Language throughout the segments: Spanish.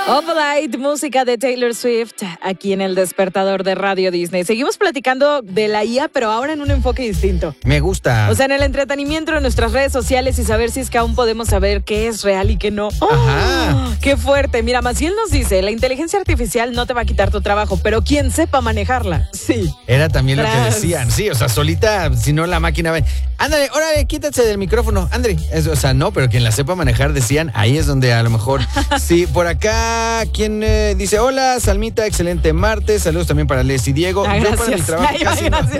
Opalite, música de Taylor Swift, aquí en el Despertador de Radio Disney. Seguimos platicando de la IA, pero ahora en un enfoque distinto. Me gusta. O sea, en el entretenimiento, en nuestras redes sociales y saber si es que aún podemos saber qué es real y qué no. Ajá. ¡Qué fuerte! Mira, Maciel nos dice, la inteligencia artificial no te va a quitar tu trabajo, pero quien sepa manejarla, sí. Era también lo que decían. Sí, o sea, solita, si no la máquina va. Ándale, órale, quítate del micrófono. Ándale. O sea, no, pero quien la sepa manejar, decían, ahí es donde a lo mejor. Sí, por acá, quien dice, hola, Salmita, excelente martes. Saludos también para Les y Diego. Gracias. Yo para mi trabajo Gracias.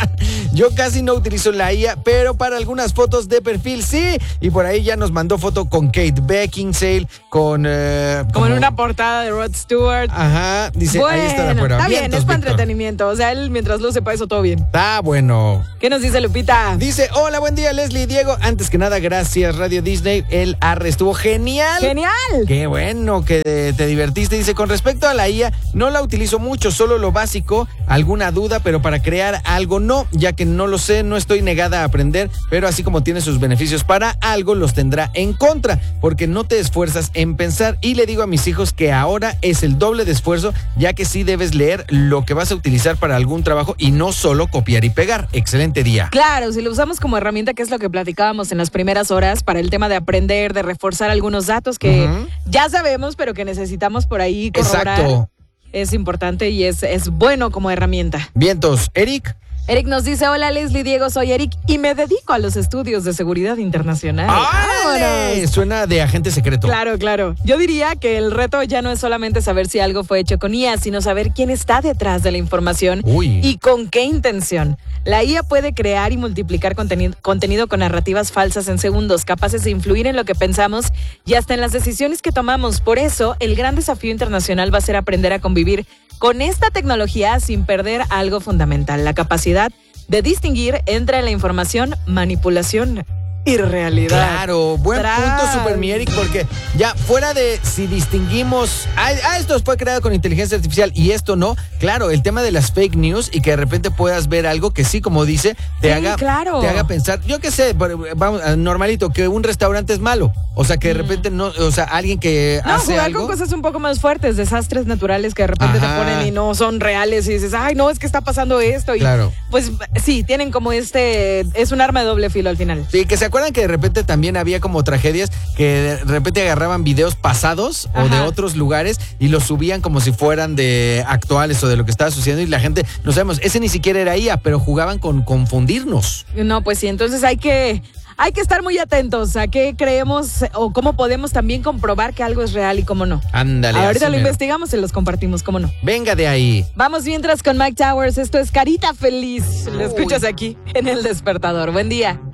Yo casi no utilizo la IA, pero para algunas fotos de perfil sí. Y por ahí ya nos mandó foto con Kate Beckinsale, con... como en una portada de Rod Stewart. Ajá, dice, bueno, ahí está de acuerdo. Está bien, es para Víctor. entretenimiento. O sea, él mientras lo sepa eso, todo bien. Está bueno. ¿Qué nos dice Lupita? Dice, hola, buen día, Leslie y Diego. Antes que nada, gracias, Radio Disney. El arre estuvo genial. ¡Genial! Qué bueno que te divertiste. Dice, con respecto a la IA, no la utilizo mucho, solo lo básico, alguna duda, pero para crear algo no, ya que no lo sé, no estoy negada a aprender, pero así como tiene sus beneficios para algo, los tendrá en contra, porque no te esfuerzas en pensar. Y le digo a mis hijos que ahora es el doble de esfuerzo, ya que sí debes leer lo que vas a utilizar para algún trabajo y no solo copiar y pegar. Excelente día. Claro, si lo usamos como herramienta, que es lo que platicábamos en las primeras horas, para el tema de aprender, de reforzar algunos datos que ya sabemos, pero que necesitamos por ahí corroborar. Exacto. Es importante y es bueno como herramienta. Vientos. Eric. Eric nos dice, hola Leslie, Diego, soy Eric y me dedico a los estudios de seguridad internacional. ¡Ay! Suena de agente secreto. Claro, claro. Yo diría que el reto ya no es solamente saber si algo fue hecho con IA, sino saber quién está detrás de la información y con qué intención. La IA puede crear y multiplicar contenido con narrativas falsas en segundos, capaces de influir en lo que pensamos y hasta en las decisiones que tomamos. Por eso, el gran desafío internacional va a ser aprender a convivir con esta tecnología sin perder algo fundamental, la capacidad de distinguir entre la información, manipulación y realidad. Claro, buen punto, Super mi Eric, porque ya fuera de si distinguimos, esto fue creado con inteligencia artificial y esto no, claro, el tema de las fake news y que de repente puedas ver algo que sí, como dice, te haga pensar, yo qué sé, vamos, normalito, que un restaurante es malo, o sea, que de repente no, o sea, alguien que hace jugar algo. Con cosas un poco más fuertes, desastres naturales que de repente te ponen y no son reales y dices, ay, no, es que está pasando esto. Y claro. Pues sí, tienen como es un arma de doble filo al final. Sí, que se acuerdan que de repente también había como tragedias que de repente agarraban videos pasados o de otros lugares y los subían como si fueran de actuales o de lo que estaba sucediendo y la gente, no sabemos, ese ni siquiera era IA, pero jugaban con confundirnos. No, pues sí, entonces hay que estar muy atentos a qué creemos o cómo podemos también comprobar que algo es real y cómo no. Ándale. Ahorita lo investigamos y los compartimos, cómo no. Venga de ahí. Vamos mientras con Mike Towers, esto es Carita Feliz. Lo escuchas aquí en El Despertador. Buen día.